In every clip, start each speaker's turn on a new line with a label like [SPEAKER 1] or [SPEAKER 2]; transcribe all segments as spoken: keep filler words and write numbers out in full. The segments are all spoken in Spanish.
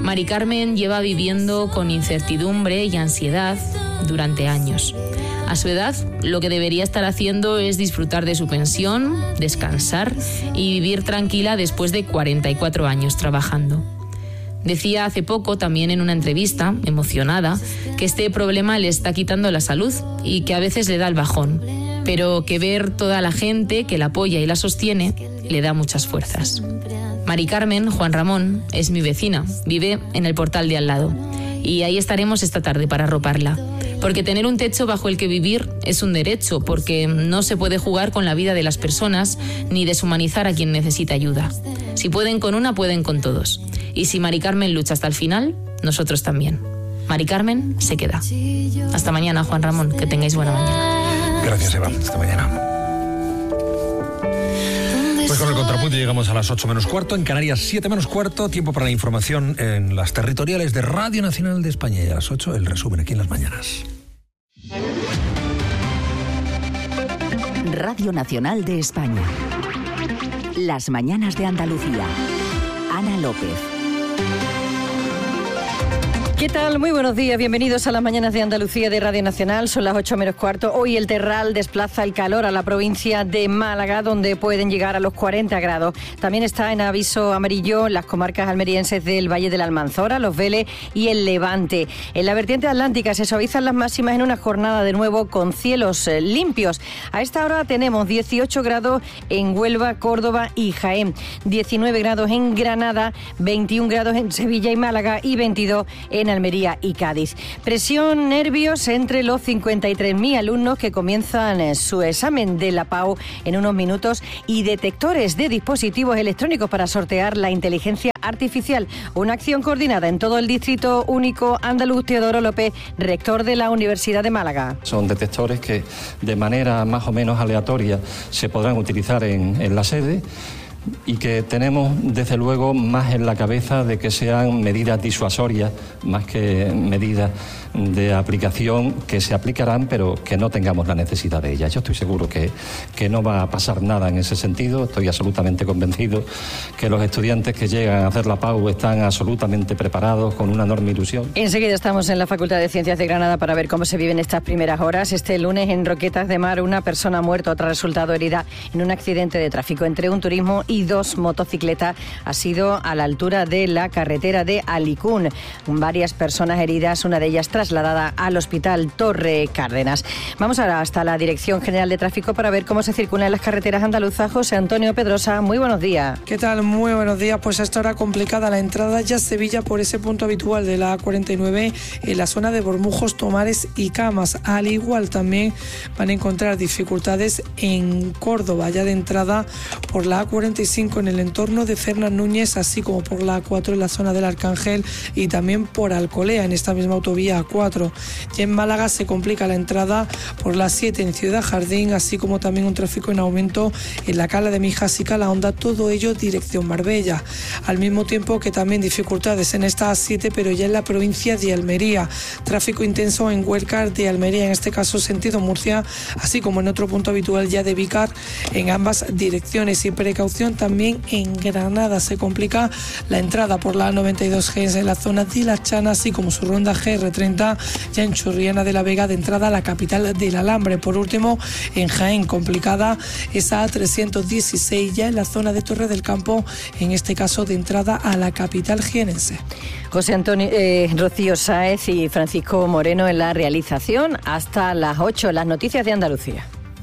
[SPEAKER 1] Mari Carmen lleva viviendo con incertidumbre y ansiedad durante años. A su edad, lo que debería estar haciendo es disfrutar de su pensión, descansar y vivir tranquila después de cuarenta y cuatro años trabajando. Decía hace poco, también en una entrevista, emocionada, que este problema le está quitando la salud y que a veces le da el bajón, pero que ver toda la gente que la apoya y la sostiene le da muchas fuerzas. Mari Carmen, Juan Ramón, es mi vecina, vive en el portal de al lado y ahí estaremos esta tarde para arroparla. Porque tener un techo bajo el que vivir es un derecho, porque no se puede jugar con la vida de las personas ni deshumanizar a quien necesita ayuda. Si pueden con una, pueden con todos. Y si Mari Carmen lucha hasta el final, nosotros también. Mari Carmen se queda. Hasta mañana, Juan Ramón, que tengáis buena mañana.
[SPEAKER 2] Gracias, Eva. Hasta mañana. Pues con el contrapunto llegamos a las ocho menos cuarto, en Canarias siete menos cuarto, tiempo para la información en las territoriales de Radio Nacional de España, y a las ocho el resumen aquí en Las Mañanas.
[SPEAKER 3] Radio Nacional de España. Las Mañanas de Andalucía. Ana López.
[SPEAKER 4] ¿Qué tal? Muy buenos días, bienvenidos a las Mañanas de Andalucía de Radio Nacional. Son las ocho menos cuarto. Hoy el terral desplaza el calor a la provincia de Málaga, donde pueden llegar a los cuarenta grados. También está en aviso amarillo las comarcas almerienses del Valle de la Almanzora, Los Vélez y el Levante. En la vertiente atlántica se suavizan las máximas en una jornada de nuevo con cielos eh, limpios. A esta hora tenemos dieciocho grados en Huelva, Córdoba y Jaén, diecinueve grados en Granada, veintiún grados en Sevilla y Málaga y veintidós en Almería y Cádiz. Presión, nervios entre los cincuenta y tres mil alumnos que comienzan su examen de la PAU en unos minutos y detectores de dispositivos electrónicos para sortear la inteligencia artificial. Una acción coordinada en todo el Distrito Único Andaluz. Teodoro López, rector de la Universidad de Málaga.
[SPEAKER 5] Son detectores que de manera más o menos aleatoria se podrán utilizar en, en la sede, y que tenemos desde luego más en la cabeza de que sean medidas disuasorias más que medidas de aplicación que se aplicarán, pero que no tengamos la necesidad de ellas. Yo estoy seguro que, que no va a pasar nada en ese sentido. Estoy absolutamente convencido que los estudiantes que llegan a hacer la PAU están absolutamente preparados, con una enorme ilusión.
[SPEAKER 4] Enseguida estamos en la Facultad de Ciencias de Granada para ver cómo se viven estas primeras horas. Este lunes en Roquetas de Mar, una persona muerta, otra resultado herida en un accidente de tráfico entre un turismo y dos motocicletas. Ha sido a la altura de la carretera de Alicún. Varias personas heridas, una de ellas trasladada al Hospital Torre Cárdenas. Vamos ahora hasta la Dirección General de Tráfico para ver cómo se circula en las carreteras andaluzas. José Antonio Pedrosa, muy buenos días.
[SPEAKER 6] ¿Qué tal? Muy buenos días. Pues a esta hora complicada la entrada ya a Sevilla por ese punto habitual de la A cuarenta y nueve en la zona de Bormujos, Tomares y Camas. Al igual también van a encontrar dificultades en Córdoba, ya de entrada por la A cuarenta y cinco en el entorno de Fernández Núñez, así como por la A cuatro en la zona del Arcángel y también por Alcolea en esta misma autovía A cuatro. Ya en Málaga se complica la entrada por la siete en Ciudad Jardín, así como también un tráfico en aumento en la Cala de Mijas y Calahonda, todo ello dirección Marbella. Al mismo tiempo que también dificultades en esta A siete, pero ya en la provincia de Almería. Tráfico intenso en Huércar de Almería, en este caso sentido Murcia, así como en otro punto habitual ya de Vícar en ambas direcciones. Y precaución también en Granada. Se complica la entrada por la A noventa y dos G en la zona de La Chana, así como su ronda G R treinta ya en Churriana de la Vega de entrada a la capital del Alambre. Por último, en Jaén, complicada esa A trescientos dieciséis ya en la zona de Torre del Campo, en este caso de entrada a la capital jienense.
[SPEAKER 4] José Antonio, eh, Rocío Sáez y Francisco Moreno en la realización. Hasta las ocho, las noticias de Andalucía.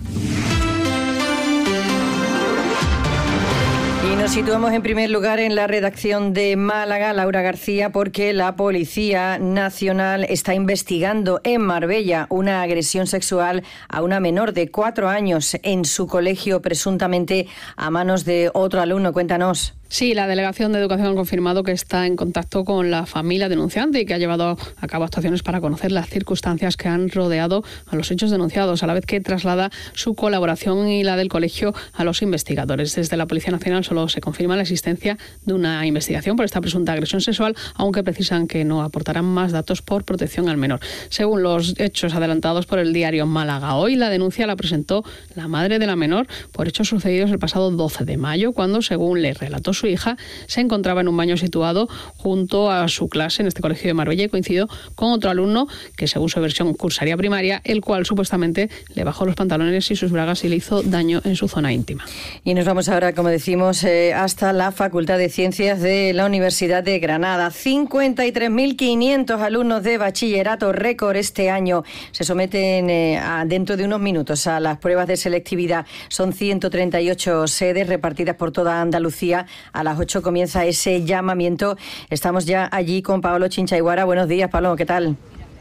[SPEAKER 4] Y nos situamos en primer lugar en la redacción de Málaga, Laura García, porque la Policía Nacional está investigando en Marbella una agresión sexual a una menor de cuatro años en su colegio, presuntamente a manos de otro alumno. Cuéntanos.
[SPEAKER 7] Sí, la Delegación de Educación ha confirmado que está en contacto con la familia denunciante y que ha llevado a cabo actuaciones para conocer las circunstancias que han rodeado a los hechos denunciados, a la vez que traslada su colaboración y la del colegio a los investigadores. Desde la Policía Nacional solo se confirma la existencia de una investigación por esta presunta agresión sexual, aunque precisan que no aportarán más datos por protección al menor. Según los hechos adelantados por el diario Málaga Hoy, la denuncia la presentó la madre de la menor por hechos sucedidos el pasado doce de mayo, cuando, según le relató su su hija se encontraba en un baño situado junto a su clase en este colegio de Marbella y coincidió con otro alumno que, según su versión, cursaría primaria, el cual supuestamente le bajó los pantalones y sus bragas y le hizo daño en su zona íntima.
[SPEAKER 4] Y nos vamos ahora, como decimos, eh, hasta la Facultad de Ciencias de la Universidad de Granada. cincuenta y tres mil quinientos alumnos de bachillerato, récord este año, se someten eh, a, dentro de unos minutos a las pruebas de selectividad. Son ciento treinta y ocho sedes repartidas por toda Andalucía. A las ocho comienza ese llamamiento. Estamos ya allí con Paolo Chinchayguara. Buenos días, Paolo, ¿qué tal?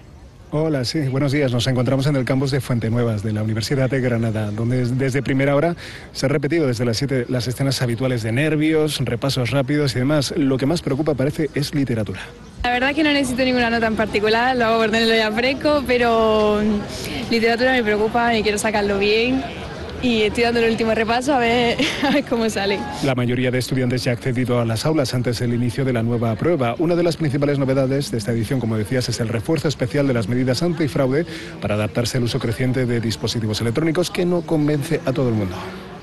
[SPEAKER 8] Hola, sí, buenos días. Nos encontramos en el campus de Fuentenuevas, de la Universidad de Granada, donde desde primera hora se han repetido desde las siete las escenas habituales de nervios, repasos rápidos y demás. Lo que más preocupa, parece, es literatura.
[SPEAKER 9] La verdad que no necesito ninguna nota en particular, lo hago por tenerlo ya fresco, pero literatura me preocupa y quiero sacarlo bien. Y estoy dando el último repaso a ver, a ver cómo sale. La mayoría de estudiantes ya ha accedido a las aulas antes del inicio de la nueva prueba. Una de las principales novedades de esta edición, como decías, es el refuerzo especial de las medidas antifraude para adaptarse al uso creciente de dispositivos electrónicos, que no convence a todo el mundo.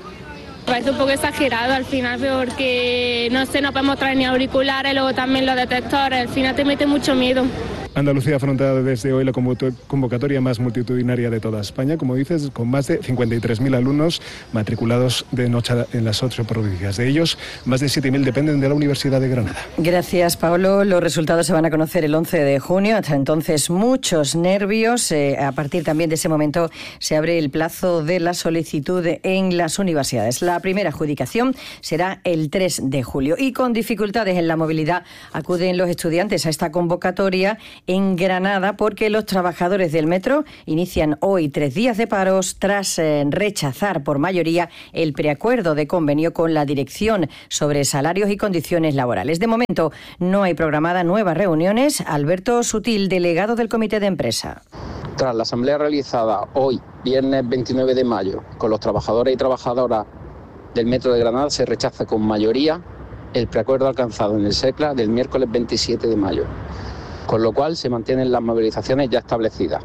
[SPEAKER 10] Parece un poco exagerado al final, porque no sé, no podemos traer ni auriculares, luego también los detectores, al final te mete mucho miedo.
[SPEAKER 8] Andalucía afronta desde hoy la convocatoria más multitudinaria de toda España, como dices, con más de cincuenta y tres mil alumnos matriculados de noche en las ocho provincias. De ellos, más de siete mil dependen de la Universidad de Granada.
[SPEAKER 4] Gracias, Paolo. Los resultados se van a conocer el once de junio. Hasta entonces, muchos nervios. Eh, a partir también de ese momento se abre el plazo de la solicitud en las universidades. La primera adjudicación será el tres de julio. Y con dificultades en la movilidad acuden los estudiantes a esta convocatoria en Granada, porque los trabajadores del metro inician hoy tres días de paros tras eh, rechazar por mayoría el preacuerdo de convenio con la dirección sobre salarios y condiciones laborales. De momento no hay programada nuevas reuniones. Alberto Sutil, delegado del Comité de Empresa.
[SPEAKER 11] Tras la asamblea realizada hoy, viernes veintinueve de mayo, con los trabajadores y trabajadoras del metro de Granada, se rechaza con mayoría el preacuerdo alcanzado en el SECLA del miércoles veintisiete de mayo. Con lo cual se mantienen las movilizaciones ya establecidas.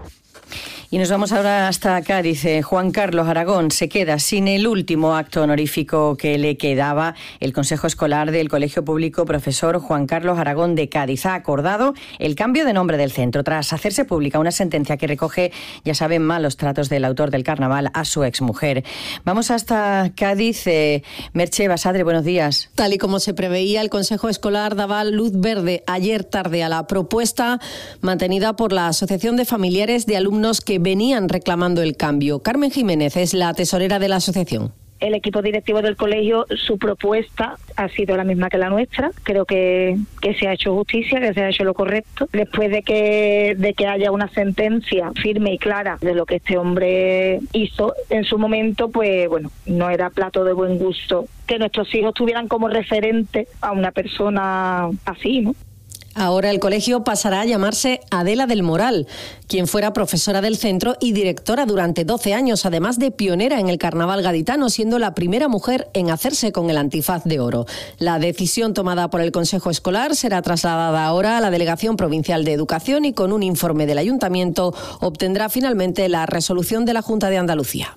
[SPEAKER 4] Y nos vamos ahora hasta Cádiz. Juan Carlos Aragón se queda sin el último acto honorífico que le quedaba. El Consejo Escolar del Colegio Público Profesor Juan Carlos Aragón de Cádiz ha acordado el cambio de nombre del centro tras hacerse pública una sentencia que recoge, ya saben, malos tratos del autor del carnaval a su exmujer. Vamos hasta Cádiz. Eh, Merche Basadre, buenos días.
[SPEAKER 12] Tal y como se preveía, el Consejo Escolar daba luz verde ayer tarde a la propuesta mantenida por la Asociación de Familiares de Alumnos que venían reclamando el cambio. Carmen Jiménez es la tesorera de la asociación.
[SPEAKER 13] El equipo directivo del colegio, su propuesta ha sido la misma que la nuestra. Creo que, que se ha hecho justicia, que se ha hecho lo correcto. Después de que, de que haya una sentencia firme y clara de lo que este hombre hizo en su momento, pues bueno, no era plato de buen gusto que nuestros hijos tuvieran como referente a una persona así, ¿no?
[SPEAKER 12] Ahora el colegio pasará a llamarse Adela del Moral, quien fuera profesora del centro y directora durante doce años, además de pionera en el carnaval gaditano, siendo la primera mujer en hacerse con el antifaz de oro. La decisión tomada por el Consejo Escolar será trasladada ahora a la Delegación Provincial de Educación y con un informe del Ayuntamiento obtendrá finalmente la resolución de la Junta de Andalucía.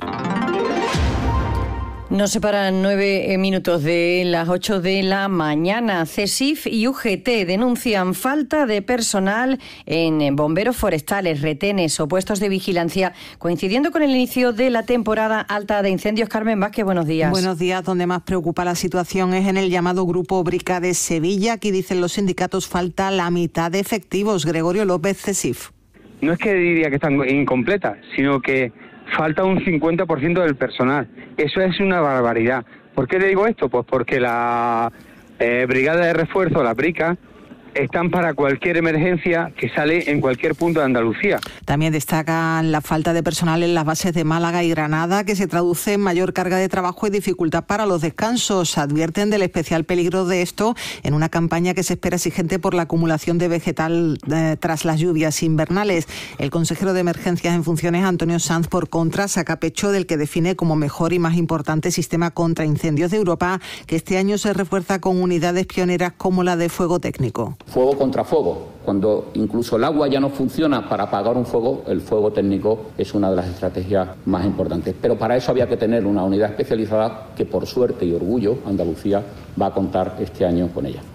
[SPEAKER 4] Nos separan nueve minutos de las ocho de la mañana. CESIF y U G T denuncian falta de personal en bomberos forestales, retenes o puestos de vigilancia, coincidiendo con el inicio de la temporada alta de incendios. Carmen Vázquez, buenos días.
[SPEAKER 14] Buenos días. Donde más preocupa la situación es en el llamado Grupo Brica de Sevilla. Aquí dicen los sindicatos falta la mitad de efectivos. Gregorio López, CESIF.
[SPEAKER 15] No es que diría que están incompletas, sino que falta un cincuenta por ciento del personal. Eso es una barbaridad. ¿Por qué le digo esto? Pues porque la eh, brigada de refuerzo, la Brica, están para cualquier emergencia que sale en cualquier punto de Andalucía.
[SPEAKER 14] También destacan la falta de personal en las bases de Málaga y Granada, que se traduce en mayor carga de trabajo y dificultad para los descansos. Advierten del especial peligro de esto en una campaña que se espera exigente por la acumulación de vegetal eh, tras las lluvias invernales. El consejero de Emergencias en funciones, Antonio Sanz, por contra, saca pecho del que define como mejor y más importante sistema contra incendios de Europa, que este año se refuerza con unidades pioneras como la de fuego técnico.
[SPEAKER 11] Fuego contra fuego. Cuando incluso el agua ya no funciona para apagar un fuego, el fuego técnico es una de las estrategias más importantes. Pero para eso había que tener una unidad especializada que, por suerte y orgullo, Andalucía va a contar este año con ella.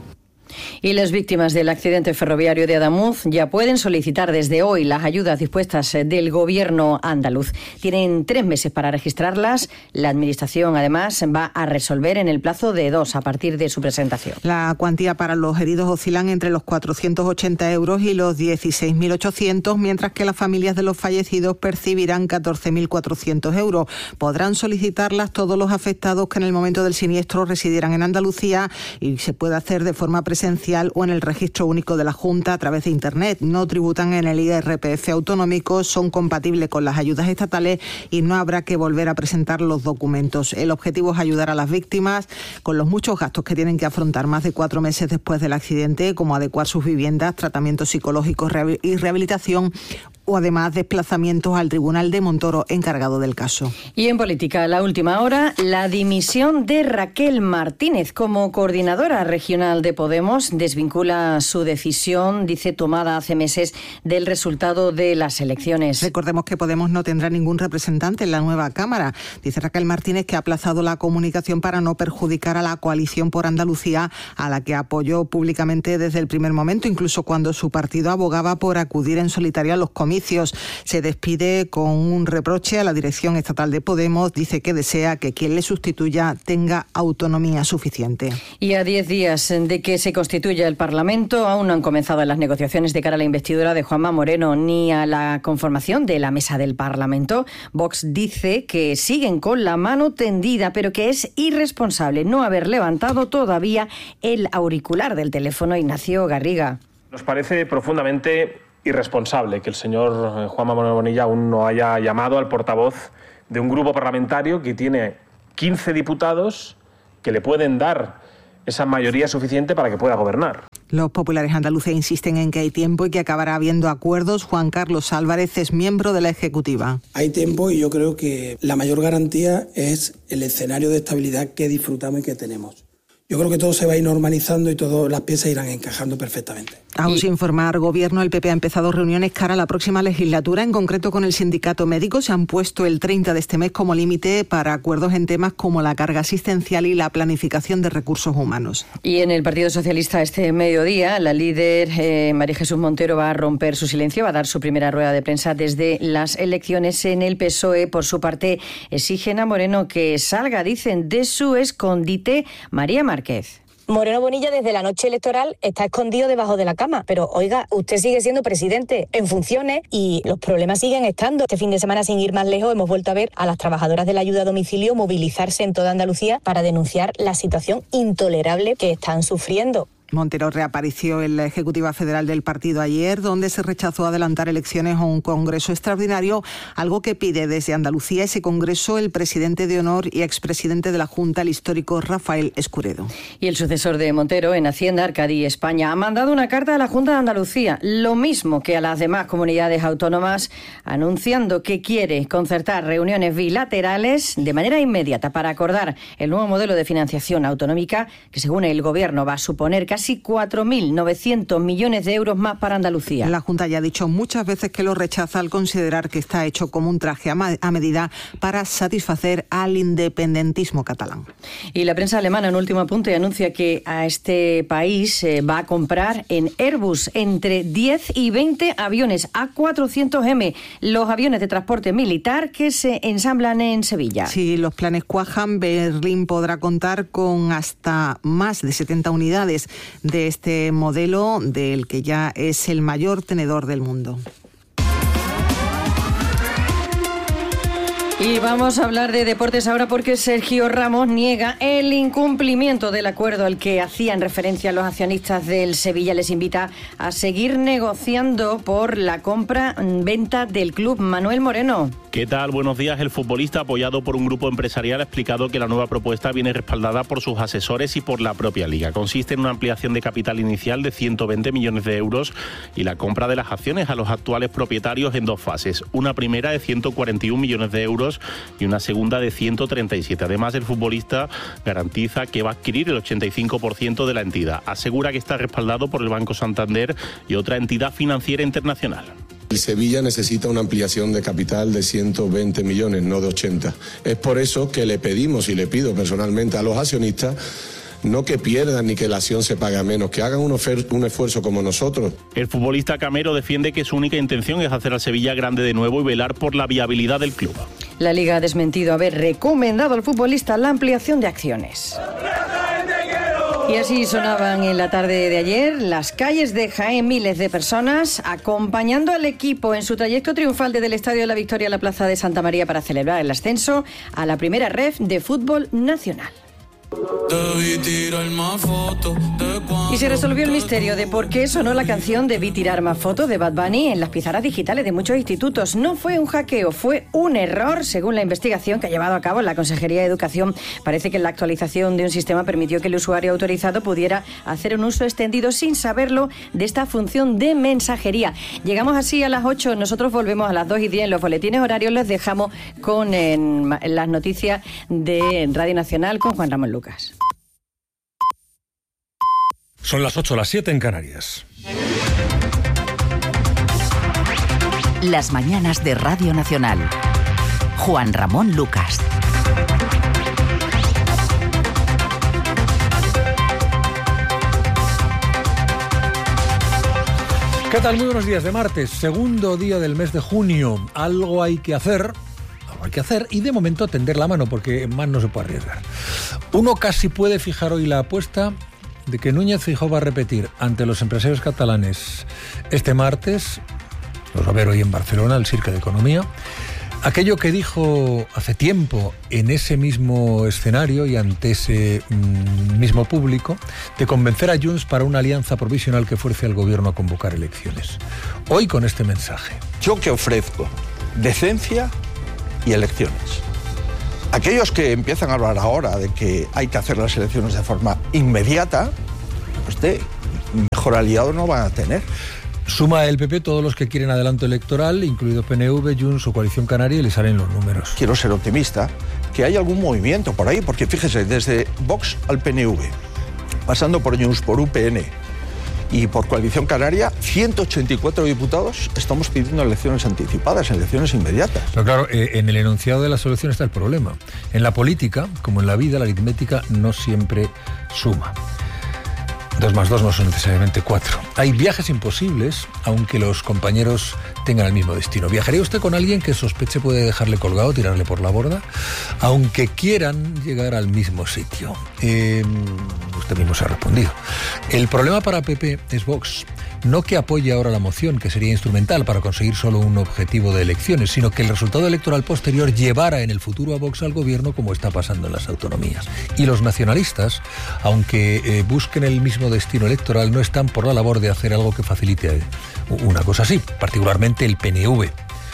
[SPEAKER 4] Y las víctimas del accidente ferroviario de Adamuz ya pueden solicitar desde hoy las ayudas dispuestas del gobierno andaluz. Tienen tres meses para registrarlas. La Administración, además, va a resolver en el plazo de dos a partir de su presentación.
[SPEAKER 14] La cuantía para los heridos oscilan entre los cuatrocientos ochenta euros y los dieciséis mil ochocientos, mientras que las familias de los fallecidos percibirán catorce mil cuatrocientos euros. Podrán solicitarlas todos los afectados que en el momento del siniestro residieran en Andalucía, y se puede hacer de forma presencial o en el registro único de la Junta a través de Internet. No tributan en el I R P F autonómico, son compatibles con las ayudas estatales y no habrá que volver a presentar los documentos. El objetivo es ayudar a las víctimas con los muchos gastos que tienen que afrontar más de cuatro meses después del accidente, como adecuar sus viviendas, tratamientos psicológicos y rehabilitación, o además desplazamientos al Tribunal de Montoro encargado del caso.
[SPEAKER 4] Y en política, la última hora, la dimisión de Raquel Martínez como coordinadora regional de Podemos desvincula su decisión, dice, tomada hace meses del resultado de las elecciones.
[SPEAKER 14] Recordemos que Podemos no tendrá ningún representante en la nueva Cámara. Dice Raquel Martínez que ha aplazado la comunicación para no perjudicar a la coalición por Andalucía, a la que apoyó públicamente desde el primer momento, incluso cuando su partido abogaba por acudir en solitario a los comicios. Se despide con un reproche a la dirección estatal de Podemos. Dice que desea que quien le sustituya tenga autonomía suficiente.
[SPEAKER 4] Y a diez días de que se constituya el Parlamento, aún no han comenzado las negociaciones de cara a la investidura de Juanma Moreno ni a la conformación de la mesa del Parlamento. Vox dice que siguen con la mano tendida, pero que es irresponsable no haber levantado todavía el auricular del teléfono. Ignacio Garriga.
[SPEAKER 16] Nos parece profundamente irresponsable que el señor Juanma Moreno Bonilla aún no haya llamado al portavoz de un grupo parlamentario que tiene quince diputados que le pueden dar esa mayoría suficiente para que pueda gobernar.
[SPEAKER 14] Los populares andaluces insisten en que hay tiempo y que acabará habiendo acuerdos. Juan Carlos Álvarez es miembro de la Ejecutiva.
[SPEAKER 17] Hay tiempo y yo creo que la mayor garantía es el escenario de estabilidad que disfrutamos y que tenemos. Yo creo que todo se va a ir normalizando y todas las piezas irán encajando perfectamente.
[SPEAKER 14] Aún sin formar gobierno, el P P ha empezado reuniones cara a la próxima legislatura, en concreto con el sindicato médico. Se han puesto el treinta de este mes como límite para acuerdos en temas como la carga asistencial y la planificación de recursos humanos.
[SPEAKER 4] Y en el Partido Socialista este mediodía, la líder eh, María Jesús Montero va a romper su silencio, va a dar su primera rueda de prensa desde las elecciones. En el P S O E, por su parte, exigen a Moreno que salga, dicen, de su escondite. María Márquez.
[SPEAKER 18] Moreno Bonilla desde la noche electoral está escondido debajo de la cama, pero oiga, usted sigue siendo presidente en funciones y los problemas siguen estando. Este fin de semana, sin ir más lejos, hemos vuelto a ver a las trabajadoras de la ayuda a domicilio movilizarse en toda Andalucía para denunciar la situación intolerable que están sufriendo.
[SPEAKER 14] Montero reapareció en la Ejecutiva Federal del partido ayer, donde se rechazó adelantar elecciones o un congreso extraordinario, algo que pide desde Andalucía ese congreso el presidente de honor y expresidente de la Junta, el histórico Rafael Escuredo.
[SPEAKER 4] Y el sucesor de Montero en Hacienda, Arcadi España, ha mandado una carta a la Junta de Andalucía, lo mismo que a las demás comunidades autónomas, anunciando que quiere concertar reuniones bilaterales de manera inmediata para acordar el nuevo modelo de financiación autonómica que, según el Gobierno, va a suponer casi cuatro mil novecientos millones de euros más para Andalucía.
[SPEAKER 14] La Junta ya ha dicho muchas veces que lo rechaza al considerar que está hecho como un traje a, ma- a medida para satisfacer al independentismo catalán.
[SPEAKER 4] Y la prensa alemana, en último apunte, anuncia que a este país eh, va a comprar en Airbus entre diez y veinte aviones A cuatrocientos eme, los aviones de transporte militar que se ensamblan en Sevilla.
[SPEAKER 14] Si los planes cuajan, Berlín podrá contar con hasta más de setenta unidades de este modelo, del que ya es el mayor tenedor del mundo.
[SPEAKER 4] Y vamos a hablar de deportes ahora porque Sergio Ramos niega el incumplimiento del acuerdo al que hacían referencia los accionistas del Sevilla. Les invita a seguir negociando por la compra-venta del club. Manuel Moreno.
[SPEAKER 19] ¿Qué tal? Buenos días. El futbolista, apoyado por un grupo empresarial, ha explicado que la nueva propuesta viene respaldada por sus asesores y por la propia Liga. Consiste en una ampliación de capital inicial de ciento veinte millones de euros y la compra de las acciones a los actuales propietarios en dos fases. Una primera de ciento cuarenta y un millones de euros y una segunda de ciento treinta y siete. Además, el futbolista garantiza que va a adquirir el ochenta y cinco por ciento de la entidad. Asegura que está respaldado por el Banco Santander y otra entidad financiera internacional.
[SPEAKER 20] El Sevilla necesita una ampliación de capital de ciento veinte millones, no de ochenta. Es por eso que le pedimos y le pido personalmente a los accionistas no que pierdan ni que la acción se pague menos, que hagan un, ofer- un esfuerzo como nosotros.
[SPEAKER 19] El futbolista Camero defiende que su única intención es hacer al Sevilla grande de nuevo y velar por la viabilidad del club.
[SPEAKER 4] La Liga ha desmentido haber recomendado al futbolista la ampliación de acciones. Y así sonaban en la tarde de ayer las calles de Jaén, miles de personas acompañando al equipo en su trayecto triunfal desde el Estadio de la Victoria a la Plaza de Santa María para celebrar el ascenso a la primera ref de fútbol nacional. Y se resolvió el misterio de por qué sonó la canción Debí tirar más fotos de Bad Bunny en las pizarras digitales de muchos institutos. No fue un hackeo, fue un error, según la investigación que ha llevado a cabo la Consejería de Educación. Parece que la actualización de un sistema permitió que el usuario autorizado pudiera hacer un uso extendido sin saberlo de esta función de mensajería. Llegamos así a las ocho, nosotros volvemos a las dos y diez. En los boletines horarios les dejamos con eh, las noticias de Radio Nacional con Juan Ramón Lucas.
[SPEAKER 2] Son las ocho, las siete en Canarias.
[SPEAKER 3] Las mañanas de Radio Nacional. Juan Ramón Lucas.
[SPEAKER 2] ¿Qué tal? Muy buenos días de martes, segundo día del mes de junio. Algo hay que hacer... hay que hacer y de momento tender la mano porque más no se puede arriesgar. Uno casi puede fijar hoy la apuesta de que Núñez Feijóo va a repetir ante los empresarios catalanes este martes, los va a ver hoy en Barcelona, el Cirque de Economía, aquello que dijo hace tiempo en ese mismo escenario y ante ese mm, mismo público, de convencer a Junts para una alianza provisional que fuerce al gobierno a convocar elecciones. Hoy con este mensaje.
[SPEAKER 21] Yo que ofrezco decencia y elecciones. Aquellos que empiezan a hablar ahora de que hay que hacer las elecciones de forma inmediata, pues de mejor aliado no van a tener.
[SPEAKER 2] Suma el P P todos los que quieren adelanto electoral, incluido P N V, Junts o Coalición Canaria, y les salen los números.
[SPEAKER 21] Quiero ser optimista, que hay algún movimiento por ahí, porque fíjese, desde Vox al P N V, pasando por Junts, por U P N y por Coalición Canaria, ciento ochenta y cuatro diputados estamos pidiendo elecciones anticipadas, elecciones inmediatas.
[SPEAKER 2] Pero claro, eh, en el enunciado de la solución está el problema. En la política, como en la vida, la aritmética no siempre suma. Dos más dos no son necesariamente cuatro. Hay viajes imposibles, aunque los compañeros tengan el mismo destino. ¿Viajaría usted con alguien que sospeche puede dejarle colgado, tirarle por la borda? Aunque quieran llegar al mismo sitio. Eh, usted mismo se ha respondido. El problema para P P es Vox. No que apoye ahora la moción, que sería instrumental para conseguir solo un objetivo de elecciones, sino que el resultado electoral posterior llevara en el futuro a Vox al gobierno, como está pasando en las autonomías. Y los nacionalistas, aunque eh, busquen el mismo destino electoral, no están por la labor de hacer algo que facilite una cosa así, particularmente el P N V.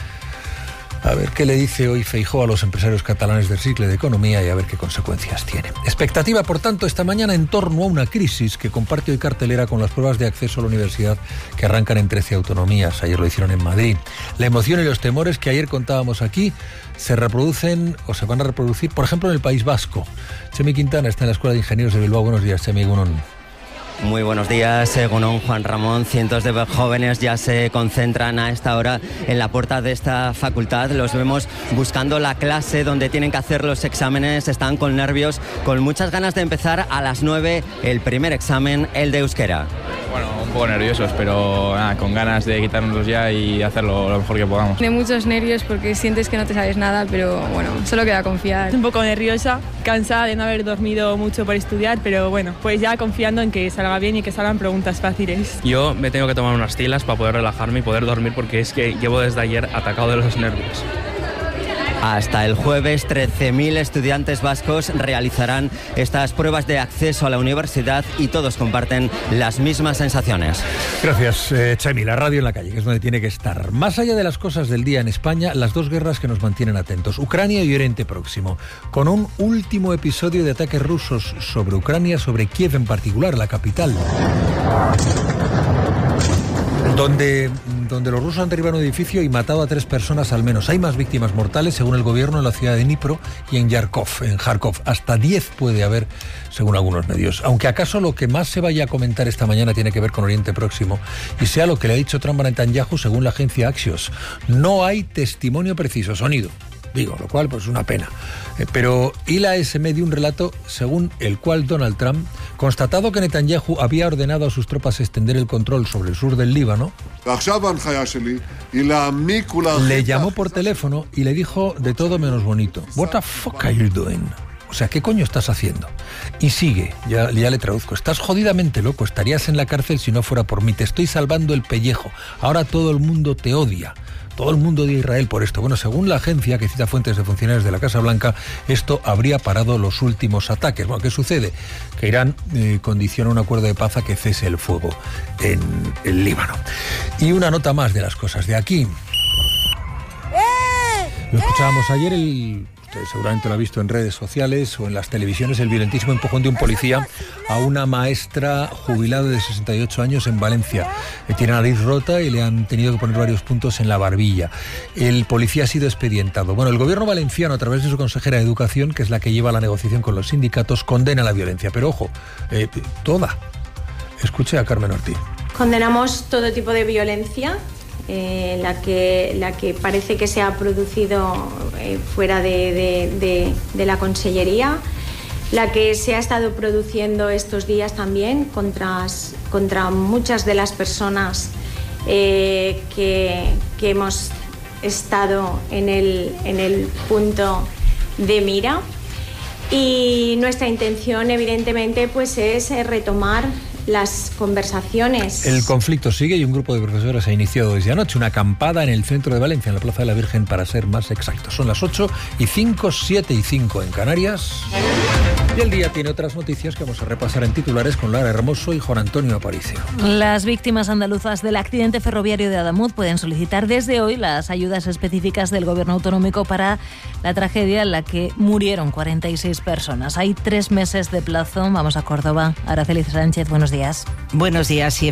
[SPEAKER 2] A ver qué le dice hoy Feijóo a los empresarios catalanes del Cirque de Economía y a ver qué consecuencias tiene. Expectativa, por tanto, esta mañana en torno a una crisis que comparte hoy cartelera con las pruebas de acceso a la universidad que arrancan en trece autonomías. Ayer lo hicieron en Madrid. La emoción y los temores que ayer contábamos aquí se reproducen o se van a reproducir, por ejemplo, en el País Vasco. Chemi Quintana está en la Escuela de Ingenieros de Bilbao. Buenos días, Chemi. Egunon.
[SPEAKER 22] Muy buenos días, Egunon, Juan Ramón. Cientos de jóvenes ya se concentran a esta hora en la puerta de esta facultad. Los vemos buscando la clase donde tienen que hacer los exámenes. Están con nervios, con muchas ganas de empezar a las nueve el primer examen, el de euskera.
[SPEAKER 23] Bueno, un poco nerviosos, pero nada, con ganas de quitárnoslos ya y hacerlo lo mejor que podamos.
[SPEAKER 9] De muchos nervios porque sientes que no te sabes nada, pero bueno, solo queda confiar.
[SPEAKER 24] Un poco nerviosa, cansada de no haber dormido mucho por estudiar, pero bueno, pues ya confiando en que salga bien y que salgan preguntas fáciles.
[SPEAKER 23] Yo me tengo que tomar unas tilas para poder relajarme y poder dormir porque es que llevo desde ayer atacado de los nervios.
[SPEAKER 22] Hasta el jueves, trece mil estudiantes vascos realizarán estas pruebas de acceso a la universidad y todos comparten las mismas sensaciones.
[SPEAKER 2] Gracias, eh, Chemi. La radio en la calle, que es donde tiene que estar. Más allá de las cosas del día en España, las dos guerras que nos mantienen atentos, Ucrania y Oriente Próximo, con un último episodio de ataques rusos sobre Ucrania, sobre Kiev en particular, la capital, donde, donde los rusos han derribado un edificio y matado a tres personas al menos. Hay más víctimas mortales, según el gobierno, en la ciudad de Dnipro y en Yarkov, en Kharkov. Hasta diez puede haber, según algunos medios. Aunque acaso lo que más se vaya a comentar esta mañana tiene que ver con Oriente Próximo y sea lo que le ha dicho Trump a Netanyahu, según la agencia Axios. No hay testimonio preciso, sonido. Digo, lo cual pues es una pena. Eh, pero I L A S M dio un relato según el cual Donald Trump, constatado que Netanyahu había ordenado a sus tropas extender el control sobre el sur del Líbano, le llamó por teléfono y le dijo de todo menos bonito: "What the fuck are you doing?" O sea, ¿qué coño estás haciendo? Y sigue, ya, ya le traduzco: "Estás jodidamente loco, estarías en la cárcel si no fuera por mí, te estoy salvando el pellejo, ahora todo el mundo te odia. Todo el mundo de Israel por esto". Bueno, según la agencia, que cita fuentes de funcionarios de la Casa Blanca, esto habría parado los últimos ataques. Bueno, ¿qué sucede? Que Irán eh, condiciona un acuerdo de paz a que cese el fuego en el Líbano. Y una nota más de las cosas de aquí. Lo escuchábamos ayer, el... Usted seguramente lo ha visto en redes sociales o en las televisiones, el violentísimo empujón de un policía a una maestra jubilada de sesenta y ocho años en Valencia. Tiene la nariz rota y le han tenido que poner varios puntos en la barbilla. El policía ha sido expedientado. Bueno, el gobierno valenciano, a través de su consejera de Educación, que es la que lleva la negociación con los sindicatos, condena la violencia. Pero ojo, eh, toda. Escuche a Carmen Ortiz.
[SPEAKER 1] Condenamos todo tipo de violencia. Eh, la, que, la que parece que se ha producido eh, fuera de, de, de, de la Consellería, la que se ha estado produciendo estos días también contra, contra muchas de las personas eh, que, que hemos estado en el, en el punto de mira. Y nuestra intención, evidentemente, pues es retomar las conversaciones.
[SPEAKER 2] El conflicto sigue y un grupo de profesores ha iniciado desde anoche una acampada en el centro de Valencia, en la Plaza de la Virgen, para ser más exactos. Son las ocho y cinco, siete y cinco en Canarias. Y el día tiene otras noticias que vamos a repasar en titulares con Lara Hermoso y Juan Antonio Aparicio.
[SPEAKER 5] Las víctimas andaluzas del accidente ferroviario de Adamuz pueden solicitar desde hoy las ayudas específicas del Gobierno autonómico para la tragedia en la que murieron cuarenta y seis personas. Hay tres meses de plazo. Vamos a Córdoba. Araceli Sánchez, buenos días.
[SPEAKER 6] Buenos días. Sí,